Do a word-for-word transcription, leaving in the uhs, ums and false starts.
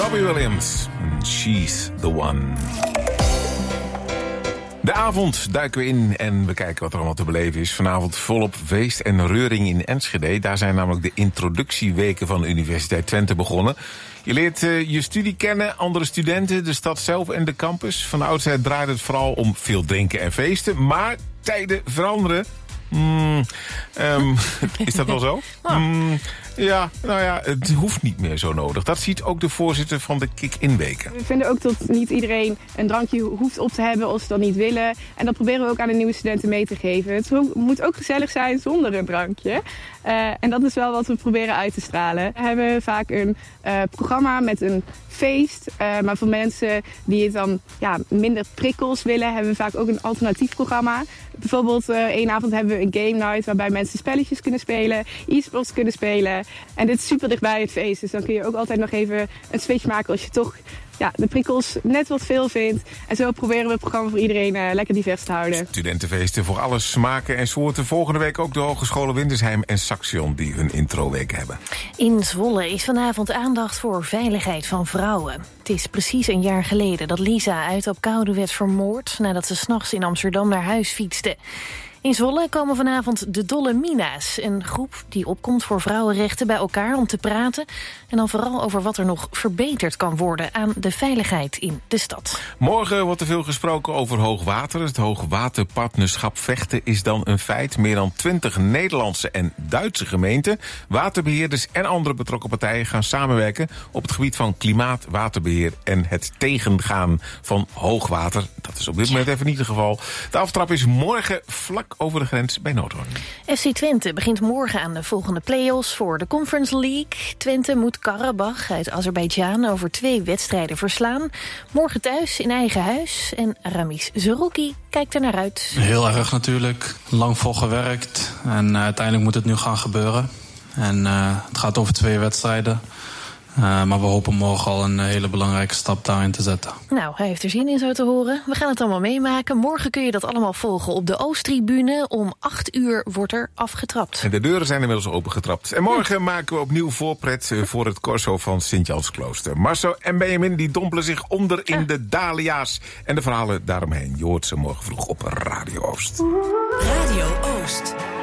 Robbie Williams. She's the one. De avond duiken we in en we kijken wat er allemaal te beleven is. Vanavond volop feest en reuring in Enschede. Daar zijn namelijk de introductieweken van de Universiteit Twente begonnen. Je leert uh, je studie kennen, andere studenten, de stad zelf en de campus. Van de oudsher draait het vooral om veel drinken en feesten. Maar tijden veranderen. Mm, um, is dat wel zo? Mm, ja, nou ja, het hoeft niet meer zo nodig. Dat ziet ook de voorzitter van de Kick-In-weken. We vinden ook dat niet iedereen een drankje hoeft op te hebben als ze dat niet willen. En dat proberen we ook aan de nieuwe studenten mee te geven. Het moet ook gezellig zijn zonder een drankje. Uh, en dat is wel wat we proberen uit te stralen. We hebben vaak een uh, programma met een feest. Uh, maar voor mensen die het dan ja, minder prikkels willen, hebben we vaak ook een alternatief programma. Bijvoorbeeld uh, één avond hebben we een game night waarbij mensen spelletjes kunnen spelen, e-sports kunnen spelen. En dit is super dichtbij het feest. Dus dan kun je ook altijd nog even een switch maken als je toch ja, de prikkels net wat veel vindt. En zo proberen we het programma voor iedereen uh, lekker divers te houden. Studentenfeesten voor alle smaken en soorten. Volgende week ook de Hogescholen Wintersheim en Saxion die hun introweken hebben. In Zwolle is vanavond aandacht voor veiligheid van vrouwen. Het is precies een jaar geleden dat Lisa uit Apkoude werd vermoord nadat ze 's nachts in Amsterdam naar huis fietste. In Zwolle komen vanavond de Dolle Mina's, een groep die opkomt voor vrouwenrechten, bij elkaar om te praten. En dan vooral over wat er nog verbeterd kan worden aan de veiligheid in de stad. Morgen wordt er veel gesproken over hoogwater. Het hoogwaterpartnerschap Vechten is dan een feit. Meer dan twintig Nederlandse en Duitse gemeenten, waterbeheerders en andere betrokken partijen gaan samenwerken op het gebied van klimaat, waterbeheer en het tegengaan van hoogwater. Dat is op dit moment even niet het geval. De aftrap is morgen vlak over de grens bij Noordhoorn. F C Twente begint morgen aan de volgende play-offs voor de Conference League. Twente moet Karabach uit Azerbeidzjan over twee wedstrijden verslaan. Morgen thuis in eigen huis. En Ramis Zerouki kijkt er naar uit. Heel erg natuurlijk. Lang voor gewerkt. En uh, uiteindelijk moet het nu gaan gebeuren. En uh, het gaat over twee wedstrijden. Uh, maar we hopen morgen al een hele belangrijke stap daarin te zetten. Nou, hij heeft er zin in zo te horen. We gaan het allemaal meemaken. Morgen kun je dat allemaal volgen op de Oosttribune. Om acht uur wordt er afgetrapt. En de deuren zijn inmiddels opengetrapt. En morgen hm. maken we opnieuw voorpret voor het corso van Sint-Jansklooster. Marcel en Benjamin die dompelen zich onder in ja. de dahlia's. En de verhalen daaromheen. Je hoort ze morgen vroeg op Radio Oost. Radio Oost.